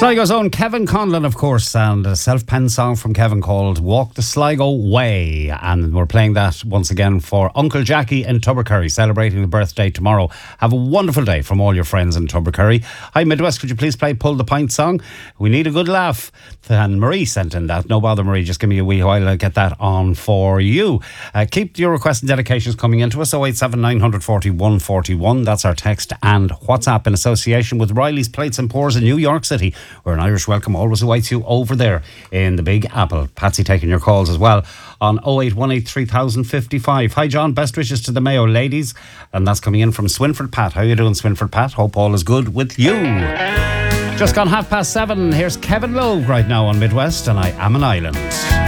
Sligo's own Kevin Conlon, of course, and a self-penned song from Kevin called Walk the Sligo Way. And we're playing that once again for Uncle Jackie in Tubbercurry, celebrating the birthday tomorrow. Have a wonderful day from all your friends in Tubbercurry. Hi, Midwest, could you please play Pull the Pint song? We need a good laugh. And Marie sent in that. No bother, Marie, just give me a wee while, I'll get that on for you. Keep your requests and dedications coming into us, 087 940 141. That's our text and WhatsApp in association with Riley's Plates and Pours in New York City, where an Irish welcome always awaits you over there in the Big Apple. Patsy taking your calls as well on 0818 3055. Hi John, best wishes to the Mayo ladies. And that's coming in from Swinford Pat. How you doing, Swinford Pat? Hope all is good with you. Just gone 7:30. Here's Kevin Logue right now on Midwest, and I Am an Island.